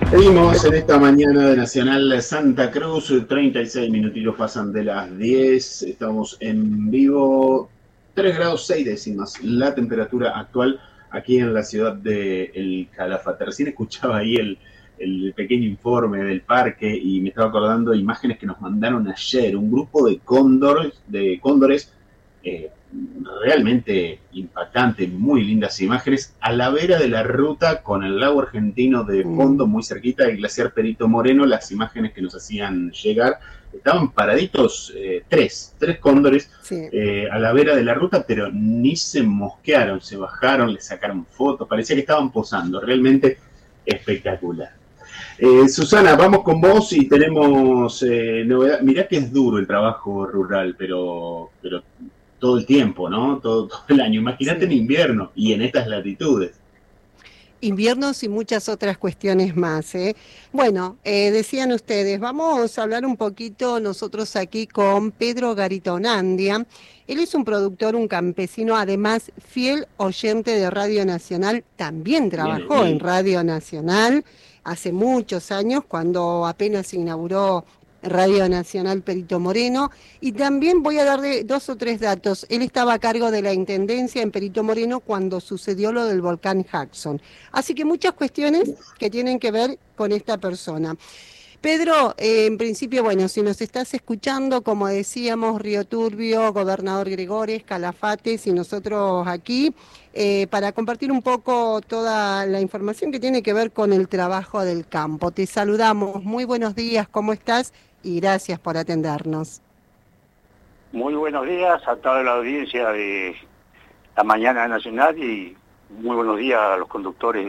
Seguimos en esta mañana de Nacional Santa Cruz, 36 minutitos pasan de las 10, estamos en vivo, 3 grados 6 décimas, la temperatura actual aquí en la ciudad de El Calafate. Recién escuchaba ahí el pequeño informe del parque y me estaba acordando de imágenes que nos mandaron ayer, un grupo de cóndores eh, realmente impactante, muy lindas imágenes, a la vera de la ruta con el lago argentino de fondo, muy cerquita del glaciar Perito Moreno. Las imágenes que nos hacían llegar, estaban paraditos tres cóndores Sí. a la vera de la ruta, pero ni se mosquearon, se bajaron, le sacaron fotos, parecía que estaban posando, realmente espectacular. Susana, vamos con vos y tenemos novedad. Mirá que es duro el trabajo rural, pero todo el tiempo, ¿no? Todo el año. Imagínate en Sí. invierno y en estas latitudes. Inviernos y muchas otras cuestiones más, ¿eh? Bueno, decían ustedes, vamos a hablar un poquito nosotros aquí con Pedro Garitonandia. Él es un productor, un campesino, además fiel oyente de Radio Nacional. También Bien trabajó en ahí. Radio Nacional hace muchos años, cuando apenas se inauguró Radio Nacional Perito Moreno. Y también voy a darle dos o tres datos. Él estaba a cargo de la intendencia en Perito Moreno cuando sucedió lo del volcán Jackson. Así que muchas cuestiones que tienen que ver con esta persona. Pedro, en principio, bueno, si nos estás escuchando, como decíamos, Río Turbio, Gobernador Gregores, Calafates y nosotros aquí, para compartir un poco toda la información que tiene que ver con el trabajo del campo. Te saludamos, muy buenos días, ¿cómo estás? Y gracias por atendernos. Muy buenos días a toda la audiencia de la Mañana Nacional y muy buenos días a los conductores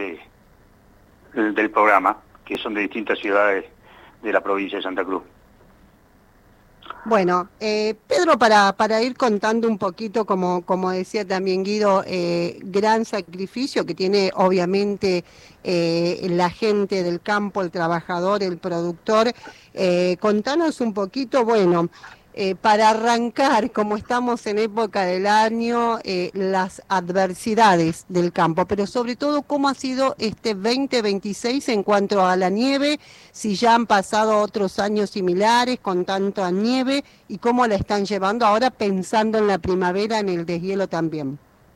del programa, que son de distintas ciudades de la provincia de Santa Cruz. Bueno, Pedro, para ir contando un poquito, como decía también Guido, gran sacrificio que tiene obviamente la gente del campo, el trabajador, el productor. Contanos un poquito, bueno, para arrancar, como estamos en época del año, las adversidades del campo, pero sobre todo cómo ha sido este 2026 en cuanto a la nieve, si ya han pasado otros años similares con tanta nieve y cómo la están llevando ahora pensando en la primavera, en el deshielo también.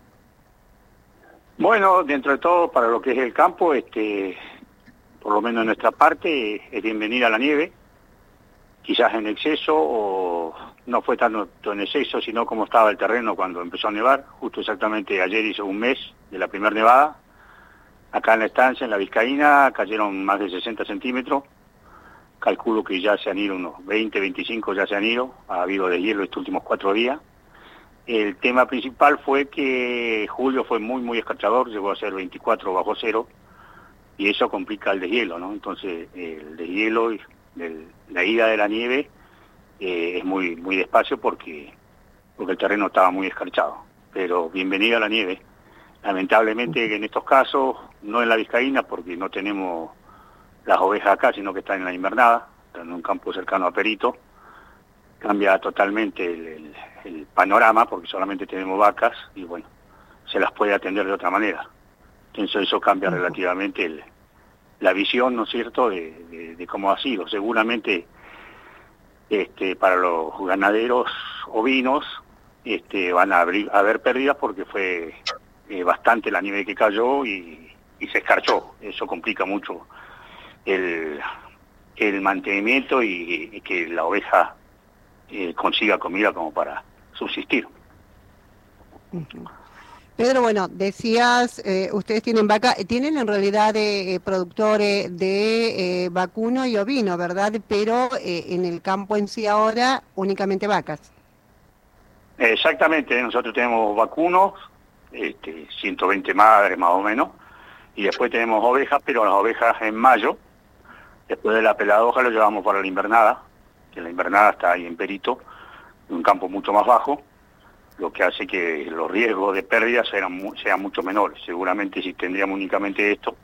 Bueno, dentro de todo, para lo que es el campo, por lo menos en nuestra parte, es bienvenida la nieve, quizás en exceso o no fue tanto en exceso, sino como estaba el terreno cuando empezó a nevar. Justo exactamente ayer hizo un mes de la primera nevada. Acá en la estancia, en la Vizcaína, cayeron más de 60 centímetros. Calculo que ya se han ido unos 20, 25 ya se han ido. Ha habido deshielo estos últimos 4 días. El tema principal fue que julio fue muy, muy escarchador, llegó a ser 24 bajo cero, y eso complica el deshielo, ¿no? Entonces, el deshielo y la ida de la nieve es muy, muy despacio porque el terreno estaba muy escarchado. Pero bienvenida a la nieve. Lamentablemente en estos casos, no en la Vizcaína, porque no tenemos las ovejas acá, sino que están en la invernada, están en un campo cercano a Perito, cambia totalmente el panorama, porque solamente tenemos vacas, y bueno, se las puede atender de otra manera. Entonces eso cambia relativamente la visión, ¿no es cierto?, de cómo ha sido. Seguramente para los ganaderos ovinos van a haber pérdidas porque fue bastante la nieve que cayó y se escarchó. Eso complica mucho el mantenimiento y que la oveja consiga comida como para subsistir. Pedro, bueno, decías, ustedes tienen vaca, tienen en realidad productores de vacuno y ovino, ¿verdad? Pero en el campo en sí ahora únicamente vacas. Exactamente, nosotros tenemos vacunos, 120 madres más o menos, y después tenemos ovejas, pero las ovejas en mayo, después de la peladoja lo llevamos para la invernada, que la invernada está ahí en Perito, en un campo mucho más bajo, lo que hace que los riesgos de pérdidas sean mucho menores. Seguramente si tendríamos únicamente esto,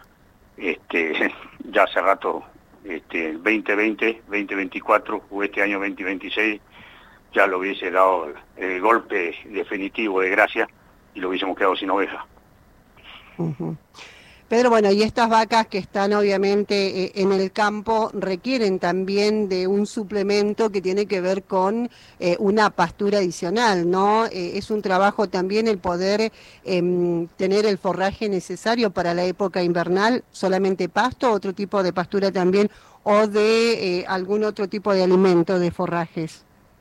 ya hace rato, 2020, 2024 o este año 2026, ya lo hubiese dado el golpe definitivo de gracia y lo hubiésemos quedado sin oveja. Pedro, bueno, y estas vacas que están obviamente en el campo requieren también de un suplemento que tiene que ver con una pastura adicional, ¿no? Es un trabajo también el poder tener el forraje necesario para la época invernal, solamente pasto, otro tipo de pastura también, o de algún otro tipo de alimento, de forrajes.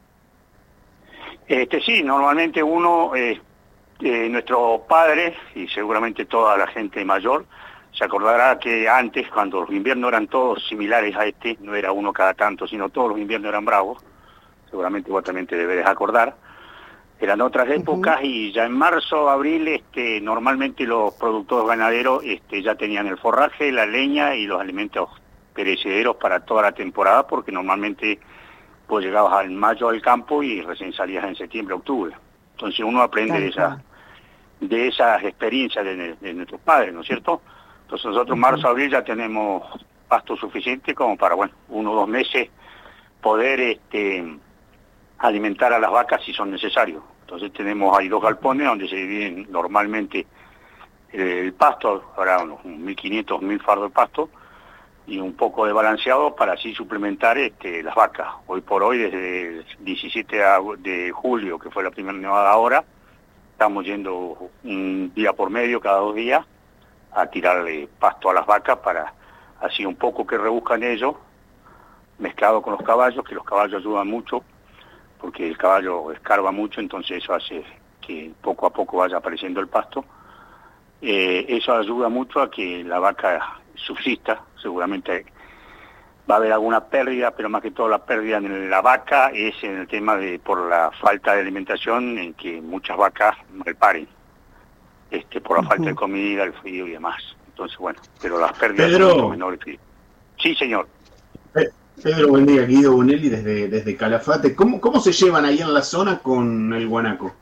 Sí, normalmente uno, nuestros padres, y seguramente toda la gente mayor, se acordará que antes, cuando los inviernos eran todos similares a este, no era uno cada tanto, sino todos los inviernos eran bravos, seguramente vos también te debes acordar, eran otras épocas, y ya en marzo, abril, normalmente los productores ganaderos ya tenían el forraje, la leña y los alimentos perecederos para toda la temporada, porque normalmente pues llegabas al mayo al campo y recién salías en septiembre, octubre. Entonces uno aprende de esas experiencias de nuestros padres, ¿no es cierto? Entonces nosotros marzo, abril ya tenemos pasto suficiente como para, bueno, 1 o 2 meses poder alimentar a las vacas si son necesarios. Entonces tenemos ahí 2 galpones donde se dividen normalmente el pasto, habrá unos 1.500, 1.000 fardos de pasto, y un poco de balanceado para así suplementar las vacas. Hoy por hoy, desde el 17 de julio, que fue la primera nevada ahora, estamos yendo un día por medio, cada 2 días, a tirarle pasto a las vacas para así un poco que rebuscan ellos, mezclado con los caballos, que los caballos ayudan mucho, porque el caballo escarba mucho, entonces eso hace que poco a poco vaya apareciendo el pasto. Eso ayuda mucho a que la vaca subsista. Seguramente va a haber alguna pérdida, pero más que todo la pérdida en la vaca es en el tema de por la falta de alimentación, en que muchas vacas malparen, por la falta de comida, el frío y demás. Entonces, bueno, pero las pérdidas son mucho menores que... Sí, señor. Pedro, buen día, Guido Bonelli desde Calafate. ¿Cómo se llevan ahí en la zona con el guanaco?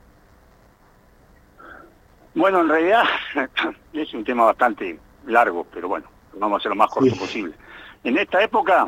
Bueno, en realidad es un tema bastante largo, pero bueno, vamos a hacer lo más corto posible. En esta época,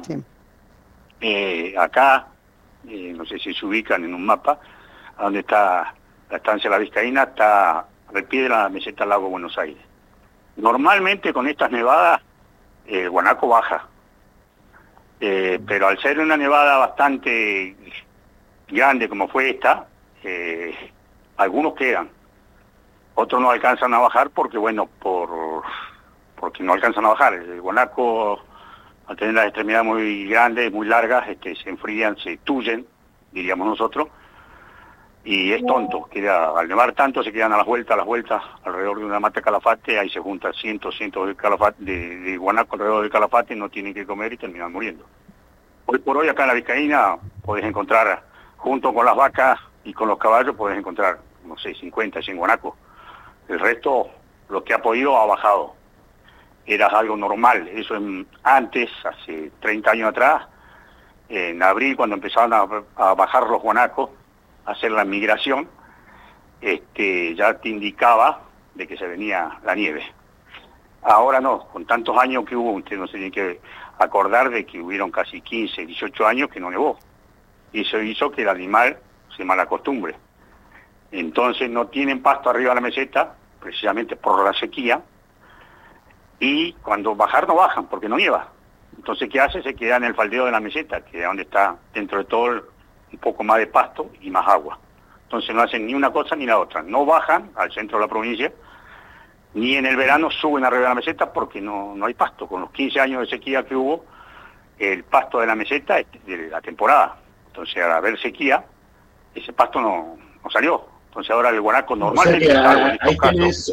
acá, no sé si se ubican en un mapa, a donde está la estancia La Vizcaína, está al pie de la meseta del Lago Buenos Aires. Normalmente con estas nevadas, el guanaco baja, pero al ser una nevada bastante grande como fue esta, algunos quedan. Otros no alcanzan a bajar porque, bueno, porque no alcanzan a bajar. El guanaco, al tener las extremidades muy grandes, muy largas, se enfrían, se tuyen, diríamos nosotros, y es tonto. Al nevar tanto se quedan a las vueltas, alrededor de una mata de calafate, ahí se juntan cientos de guanaco alrededor del calafate, no tienen que comer y terminan muriendo. Hoy por hoy acá en la Vizcaína podés encontrar, junto con las vacas y con los caballos, podés encontrar, no sé, 50, 100 guanacos. El resto, lo que ha podido, ha bajado. Era algo normal. Eso antes, hace 30 años atrás, en abril, cuando empezaban a bajar los guanacos, a hacer la migración, ya te indicaba de que se venía la nieve. Ahora no, con tantos años que hubo, usted no se tiene que acordar de que hubieron casi 15, 18 años que no nevó. Y eso hizo que el animal se malacostumbre. Entonces no tienen pasto arriba de la meseta, precisamente por la sequía, y cuando bajar no bajan, porque no nieva. Entonces, ¿qué hace? Se queda en el faldeo de la meseta, que es donde está dentro de todo un poco más de pasto y más agua. Entonces no hacen ni una cosa ni la otra. No bajan al centro de la provincia, ni en el verano suben arriba de la meseta porque no hay pasto. Con los 15 años de sequía que hubo, el pasto de la meseta es de la temporada. Entonces, al haber sequía, ese pasto no salió. Entonces ahora el guanaco normalmente... O sea que ahí tenés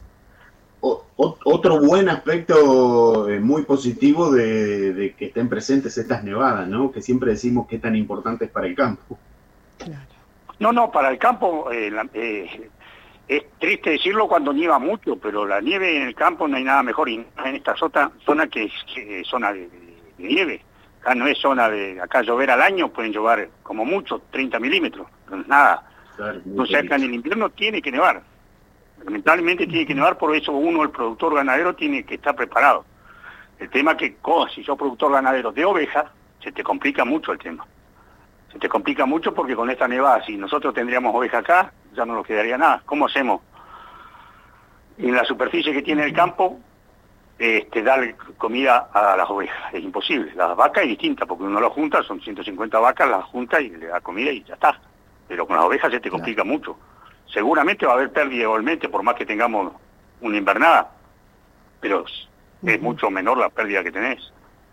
otro buen aspecto muy positivo de que estén presentes estas nevadas, ¿no? Que siempre decimos que es tan importantes para el campo. No, para el campo es triste decirlo cuando nieva mucho, pero la nieve en el campo no hay nada mejor. Y en esta zona que es zona de nieve. Acá no es zona de... Acá llover al año, pueden llover como mucho 30 milímetros, no es nada. Claro, entonces acá en el invierno tiene que nevar. Lamentablemente tiene que nevar, por eso uno, el productor ganadero, tiene que estar preparado. El tema es que si sos productor ganadero de ovejas, se te complica mucho el tema. Se te complica mucho porque con esta nevada, si nosotros tendríamos ovejas acá, ya no nos quedaría nada. ¿Cómo hacemos? En la superficie que tiene el campo, dar comida a las ovejas. Es imposible. Las vacas es distinta, porque uno las junta, son 150 vacas, las junta y le da comida y ya está. Pero con las ovejas se te complica mucho. Seguramente va a haber pérdida igualmente, por más que tengamos una invernada, pero es mucho menor la pérdida que tenés.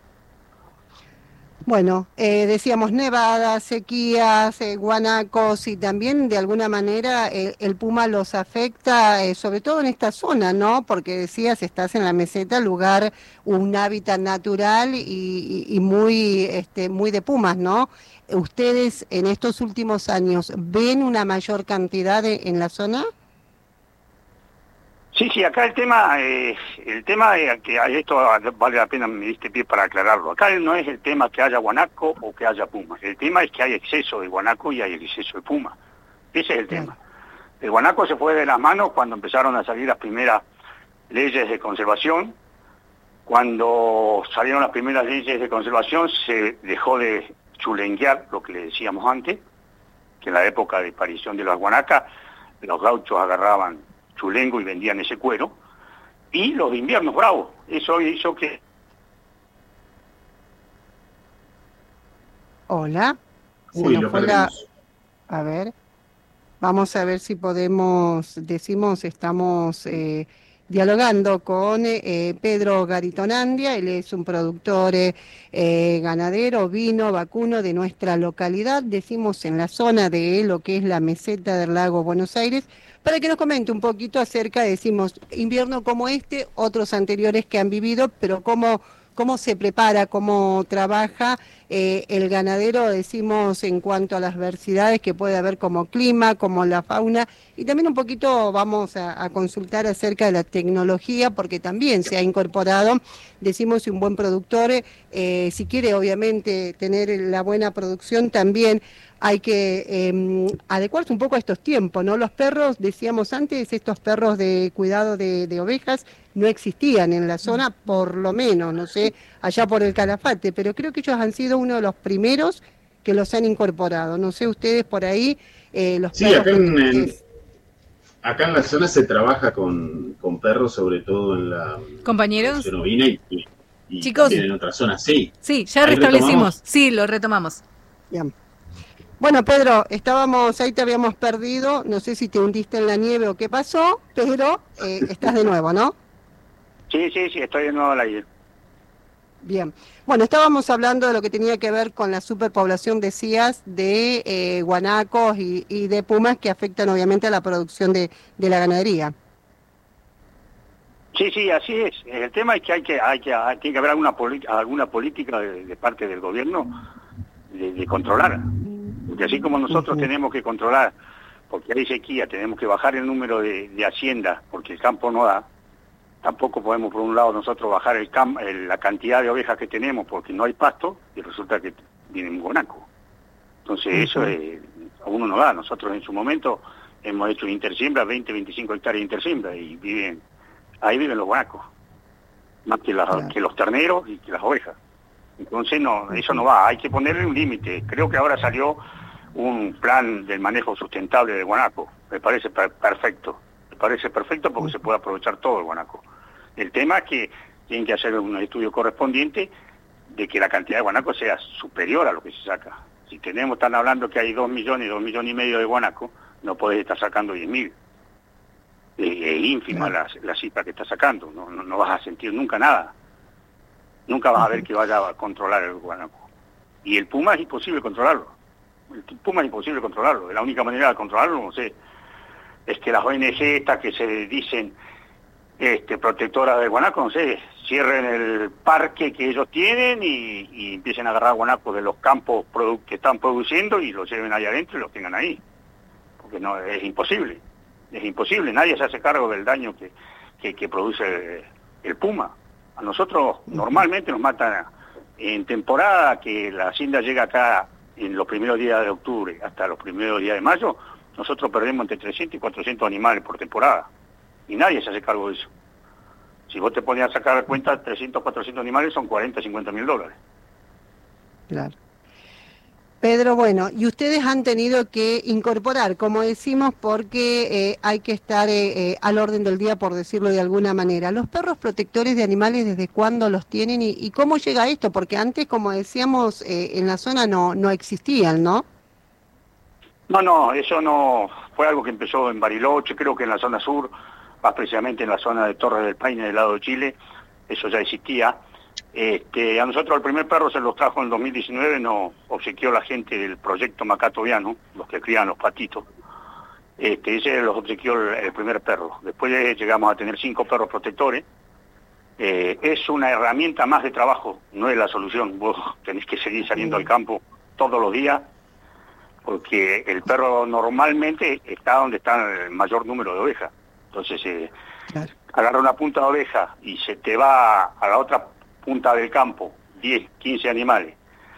Bueno, decíamos nevadas, sequías, guanacos, y también de alguna manera el puma los afecta, sobre todo en esta zona, ¿no? Porque decías, estás en la meseta, lugar, un hábitat natural y muy, muy de pumas, ¿no? ¿Ustedes en estos últimos años ven una mayor cantidad en la zona? Sí, acá el tema es que esto vale la pena, me diste pie para aclararlo. Acá no es el tema que haya guanaco o que haya puma. El tema es que hay exceso de guanaco y hay exceso de puma. Ese es el tema. El guanaco se fue de las manos cuando empezaron a salir las primeras leyes de conservación. Cuando salieron las primeras leyes de conservación se dejó de chulenguear, lo que le decíamos antes, que en la época de aparición de las guanacas, los gauchos agarraban chulengo y vendían ese cuero, y los inviernos bravos. Eso hizo que... Hola. Uy, lo perdimos. A ver, vamos a ver si podemos, estamos dialogando con Pedro Garitonandia. Él es un productor ganadero, vino, vacuno de nuestra localidad, decimos en la zona de lo que es la meseta del lago Buenos Aires, para que nos comente un poquito acerca, decimos, invierno como este, otros anteriores que han vivido, pero cómo se prepara, cómo trabaja el ganadero, decimos, en cuanto a las adversidades que puede haber como clima, como la fauna, y también un poquito vamos a consultar acerca de la tecnología, porque también se ha incorporado, decimos, un buen productor, si quiere obviamente tener la buena producción, también hay que adecuarse un poco a estos tiempos, ¿no? Los perros, decíamos antes, estos perros de cuidado de ovejas no existían en la zona, por lo menos, no sé, allá por el Calafate, pero creo que ellos han sido uno de los primeros que los han incorporado. No sé, ustedes por ahí, los sí, perros... acá en la zona se trabaja con perros, sobre todo en la compañeros ovina y chicos, también en otras zonas, sí. Sí, ya restablecimos, sí, lo retomamos. Bien. Bueno, Pedro, ahí te habíamos perdido, no sé si te hundiste en la nieve o qué pasó, pero estás de nuevo, ¿no? Sí, estoy de nuevo al aire. Bien. Bueno, estábamos hablando de lo que tenía que ver con la superpoblación, decías, de guanacos y de pumas que afectan obviamente a la producción de la ganadería. Sí, así es. El tema es que tiene que haber alguna política de parte del gobierno de controlar. Porque así como nosotros tenemos que controlar, porque hay sequía, tenemos que bajar el número de haciendas, porque el campo no da, tampoco podemos por un lado nosotros bajar la cantidad de ovejas que tenemos porque no hay pasto y resulta que viene un guanaco. Entonces eso a uno no da. Nosotros en su momento hemos hecho intersiembra, 20-25 hectáreas de intersiembra y ahí viven los guanacos, más que los terneros y que las ovejas. Entonces eso no va, hay que ponerle un límite. Creo que ahora salió un plan del manejo sustentable del guanaco, me parece perfecto. Parece perfecto porque se puede aprovechar todo el guanaco. El tema es que tienen que hacer un estudio correspondiente de que la cantidad de guanaco sea superior a lo que se saca. Si están hablando que hay 2 millones, 2 millones y medio de guanaco, no podés estar sacando 10.000. Es ínfima la cifra que estás sacando, no vas a sentir nunca nada. Nunca vas a ver que vaya a controlar el guanaco. Y el puma es imposible controlarlo. La única manera de controlarlo, no sé, es que las ONG estas que se dicen protectoras del guanaco, no sé, cierren el parque que ellos tienen y empiecen a agarrar guanacos de los campos que están produciendo y los lleven ahí adentro y los tengan ahí. Porque no, es imposible, nadie se hace cargo del daño que produce el puma. A nosotros normalmente nos matan en temporada, que la hacienda llega acá en los primeros días de octubre hasta los primeros días de mayo. Nosotros perdemos entre 300 y 400 animales por temporada. Y nadie se hace cargo de eso. Si vos te ponías a sacar cuenta, 300, 400 animales son 40, 50 mil dólares. Claro. Pedro, bueno, y ustedes han tenido que incorporar, como decimos, porque hay que estar al orden del día, por decirlo de alguna manera. ¿Los perros protectores de animales desde cuándo los tienen y cómo llega esto? Porque antes, como decíamos, en la zona no existían, ¿no? No, eso no fue algo que empezó en Bariloche, creo que en la zona sur, más precisamente en la zona de Torres del Paine, del lado de Chile, eso ya existía. A nosotros el primer perro se los trajo en el 2019, nos obsequió la gente del proyecto Macatoviano, los que crían los patitos. Ese los obsequió el primer perro. Después llegamos a tener 5 perros protectores. Es una herramienta más de trabajo, no es la solución. Vos tenés que seguir saliendo al campo todos los días, porque el perro normalmente está donde está el mayor número de ovejas. Entonces, Claro. agarra una punta de oveja y se te va a la otra punta del campo, 10, 15 animales,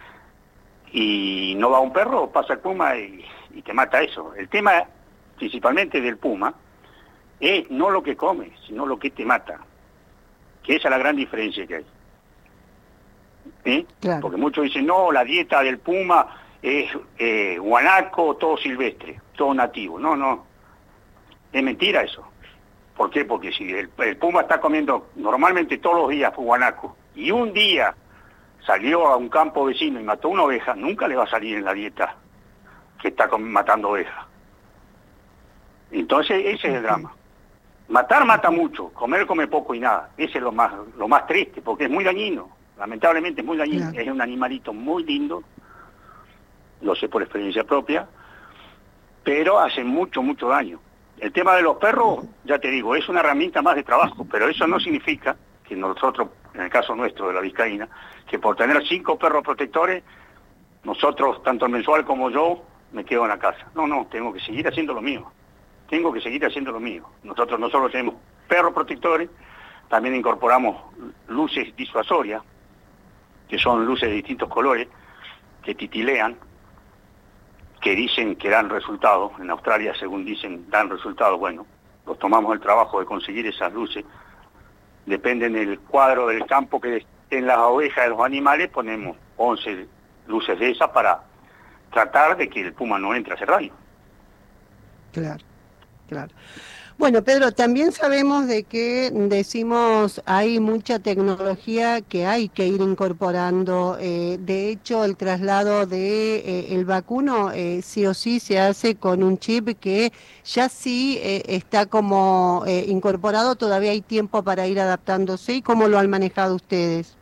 y no va un perro, pasa el puma y te mata eso. El tema principalmente del puma es no lo que come, sino lo que te mata, que esa es la gran diferencia que hay. ¿Sí? Claro. Porque muchos dicen, no, la dieta del puma es guanaco, todo silvestre, todo nativo. No, es mentira eso. ¿Por qué? Porque si el puma está comiendo normalmente todos los días guanaco y un día salió a un campo vecino y mató una oveja, nunca le va a salir en la dieta que está matando ovejas. Entonces ese es el drama. Matar mata mucho, comer come poco y nada. Ese es lo más triste, porque es muy dañino. Lamentablemente es muy dañino. Claro. Es un animalito muy lindo, lo sé por experiencia propia, pero hace mucho daño. El tema de los perros, ya te digo, es una herramienta más de trabajo, pero eso no significa que nosotros, en el caso nuestro de la Vizcaína, que por tener 5 perros protectores, nosotros, tanto el mensual como yo, me quedo en la casa. No, tengo que seguir haciendo lo mío. Nosotros no solo tenemos perros protectores, también incorporamos luces disuasorias, que son luces de distintos colores, que titilean, que dicen que dan resultados. En Australia, según dicen, dan resultados. Bueno, los tomamos el trabajo de conseguir esas luces. Dependen del cuadro del campo que estén las ovejas de los animales, ponemos 11 luces de esas para tratar de que el puma no entre a hacer daño. Claro. Bueno, Pedro, también sabemos de que decimos hay mucha tecnología que hay que ir incorporando. De hecho, el traslado de el vacuno sí o sí se hace con un chip que ya sí está como incorporado. Todavía hay tiempo para ir adaptándose. ¿Y cómo lo han manejado ustedes?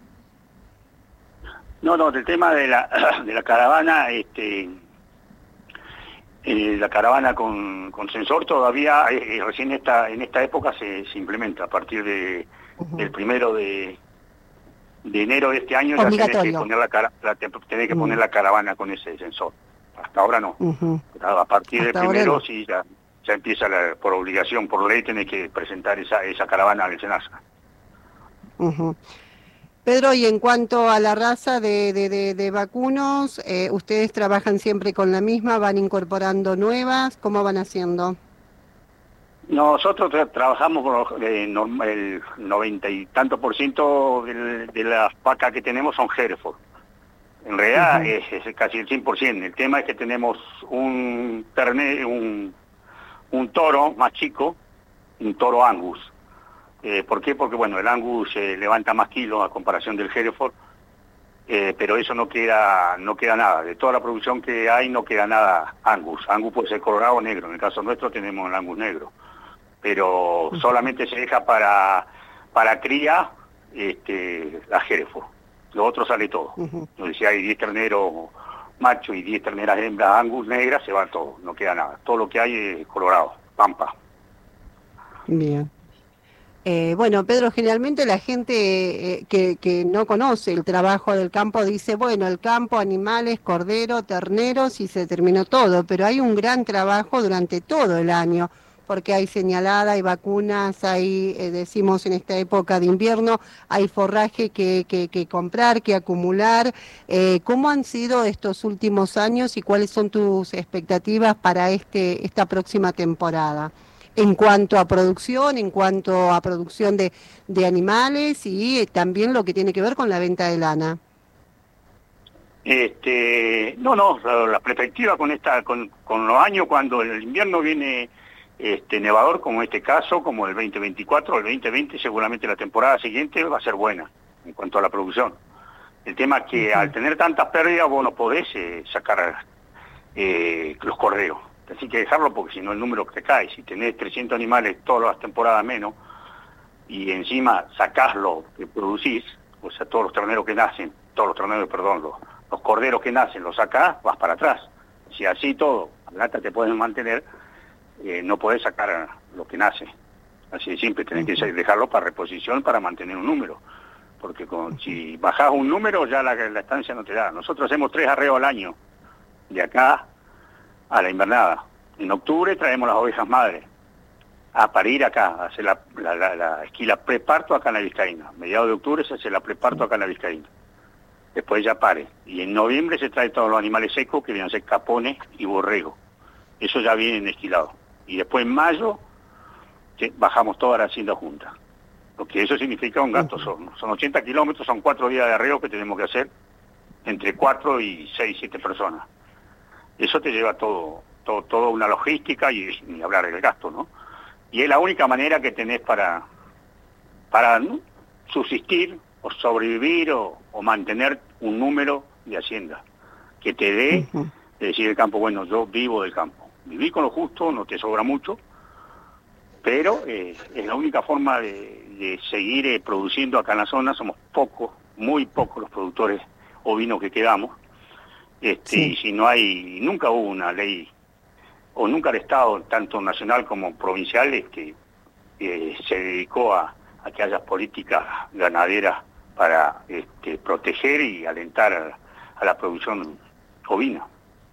No, del tema de la caravana, la caravana con sensor todavía recién en esta época se implementa. A partir del 1 de enero de este año ya tenés que poner la caravana con ese sensor. Hasta ahora no. A partir del primero no. Sí ya empieza por obligación, por ley, tenés que presentar esa caravana al SENASA. Pedro, y en cuanto a la raza de vacunos, ¿ustedes trabajan siempre con la misma? ¿Van incorporando nuevas? ¿Cómo van haciendo? Nosotros trabajamos con el 90 y tanto por ciento de las vacas que tenemos son Hereford. En realidad es casi el 100%. El tema es que tenemos un toro más chico, un toro Angus. ¿Por qué? Porque bueno, el Angus levanta más kilos a comparación del Hereford, pero eso no queda nada. De toda la producción que hay no queda nada Angus. Angus puede ser colorado o negro. En el caso nuestro tenemos el Angus negro, pero solamente se deja para cría la Hereford. Lo otro sale todo. Entonces, si hay 10 terneros machos y 10 terneras hembras Angus negras, se va todo, no queda nada. Todo lo que hay es colorado, pampa. Bien. Bueno, Pedro, generalmente la gente que no conoce el trabajo del campo dice, bueno, el campo, animales, cordero, terneros y se terminó todo, pero hay un gran trabajo durante todo el año, porque hay señalada, hay vacunas, hay, decimos en esta época de invierno, hay forraje que comprar, que acumular. ¿Cómo han sido estos últimos años y cuáles son tus expectativas para esta próxima temporada? En cuanto a producción de animales y también lo que tiene que ver con la venta de lana. La perspectiva con los años, cuando el invierno viene nevador, como en este caso, como el 2024, el 2020, seguramente la temporada siguiente va a ser buena en cuanto a la producción. El tema es que al tener tantas pérdidas vos no podés sacar los corderos. Así que dejarlo, porque si no el número te cae. Si tenés 300 animales todas las temporadas menos, y encima sacás lo que producís, o sea, todos los terneros que nacen, los corderos que nacen, los sacás, vas para atrás. Si así todo, a plata te pueden mantener, no podés sacar lo que nace. Así de simple, tenés que dejarlo para reposición, para mantener un número. Porque si bajás un número, ya la estancia no te da. Nosotros hacemos 3 arreos al año, de acá a la invernada. En octubre traemos las ovejas madres a parir acá, a hacer la esquila preparto acá en la Vizcaína. Mediados de octubre se hace la preparto acá en la Vizcaína. Después ya pare. Y en noviembre se trae todos los animales secos, que vienen a ser capones y borrego. Eso ya viene esquilado. Y después en mayo bajamos toda la hacienda junta. Lo que eso significa un gasto. Son 80 kilómetros, son 4 días de arreo que tenemos que hacer entre 4 y 6, 7 personas. Eso te lleva todo una logística y ni hablar del gasto, ¿no? Y es la única manera que tenés para ¿no?, subsistir o sobrevivir o mantener un número de hacienda que te dé, decir el campo, bueno, yo vivo del campo. Viví con lo justo, no te sobra mucho, pero es la única forma de seguir produciendo acá en la zona. Somos pocos, muy pocos los productores ovinos que quedamos. Y si no hay, nunca hubo una ley, o nunca el Estado, tanto nacional como provincial, se dedicó a que haya políticas ganaderas para proteger y alentar a la producción ovina.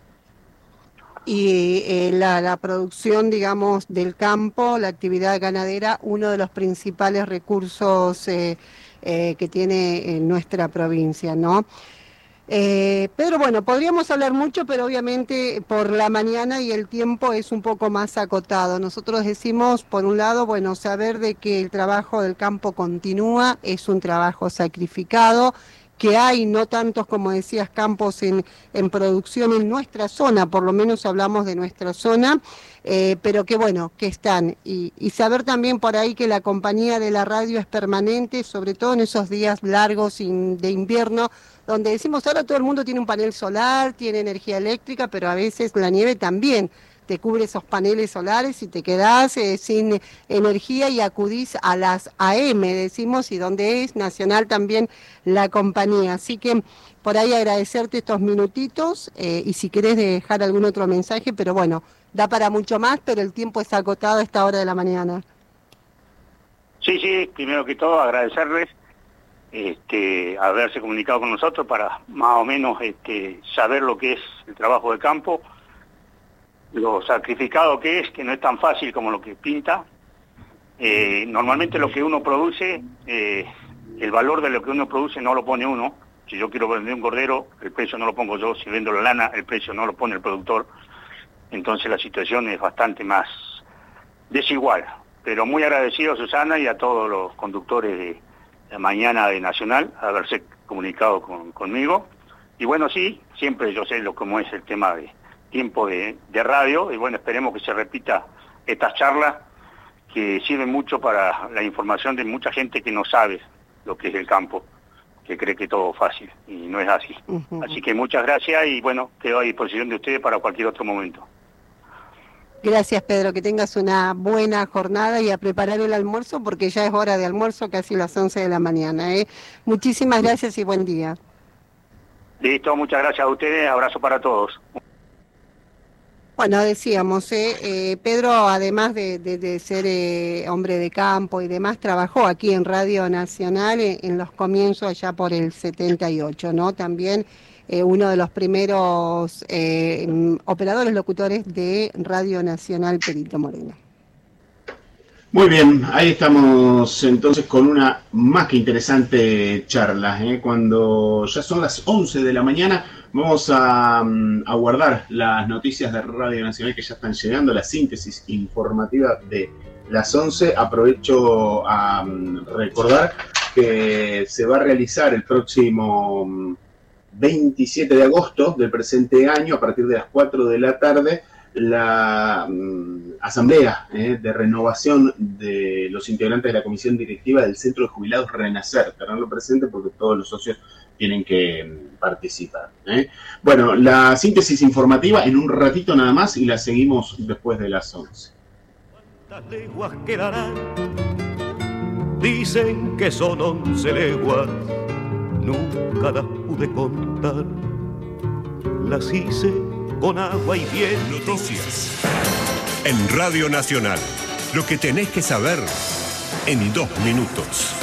Y la producción, digamos, del campo, la actividad ganadera, uno de los principales recursos que tiene nuestra provincia, ¿no? Pedro, bueno, podríamos hablar mucho, pero obviamente por la mañana y el tiempo es un poco más acotado. Nosotros decimos, por un lado, bueno, saber de que el trabajo del campo continúa, es un trabajo sacrificado, que hay no tantos, como decías, campos en producción en nuestra zona, por lo menos hablamos de nuestra zona, pero que bueno, que están. Y saber también por ahí que la compañía de la radio es permanente, sobre todo en esos días largos de invierno, donde decimos ahora todo el mundo tiene un panel solar, tiene energía eléctrica, pero a veces la nieve también te cubre esos paneles solares y te quedás sin energía y acudís a las AM, decimos, y donde es nacional también la compañía. Así que por ahí agradecerte estos minutitos y si querés dejar algún otro mensaje, pero bueno, da para mucho más, pero el tiempo es acotado a esta hora de la mañana. Sí, primero que todo agradecerles haberse comunicado con nosotros para más o menos saber lo que es el trabajo de campo, lo sacrificado que es, que no es tan fácil como lo que pinta. Normalmente lo que uno produce, el valor de lo que uno produce no lo pone uno. Si yo quiero vender un cordero, el precio no lo pongo yo. Si vendo la lana, el precio no lo pone el productor. Entonces la situación es bastante más desigual. Pero muy agradecido a Susana y a todos los conductores de la mañana de Nacional haberse comunicado conmigo. Y bueno, sí, siempre yo sé cómo es el tema de tiempo de radio, y bueno, esperemos que se repita estas charlas que sirven mucho para la información de mucha gente que no sabe lo que es el campo, que cree que todo es fácil, y no es así. Así que muchas gracias y bueno, quedo a disposición de ustedes para cualquier otro momento. Gracias, Pedro, que tengas una buena jornada y a preparar el almuerzo porque ya es hora de almuerzo, casi las 11 de la mañana. Muchísimas gracias y buen día. Listo, muchas gracias a ustedes, abrazo para todos. Bueno, decíamos, Pedro, además de ser hombre de campo y demás, trabajó aquí en Radio Nacional en los comienzos allá por el 78, ¿no? También uno de los primeros operadores locutores de Radio Nacional Perito Moreno. Muy bien, ahí estamos entonces con una más que interesante charla. Cuando ya son las 11 de la mañana, vamos a guardar las noticias de Radio Nacional que ya están llegando, la síntesis informativa de las 11. Aprovecho a recordar que se va a realizar el próximo 27 de agosto del presente año, a partir de las 4 de la tarde, la asamblea de renovación de los integrantes de la comisión directiva del Centro de Jubilados Renacer. Tenerlo presente porque todos los socios tienen que participar. Bueno, la síntesis informativa en un ratito nada más y la seguimos después de las 11. ¿Cuántas leguas quedarán? Dicen que son 11 leguas, nunca las pude contar, las hice con agua y viento. Noticias en Radio Nacional, lo que tenés que saber en 2 minutos.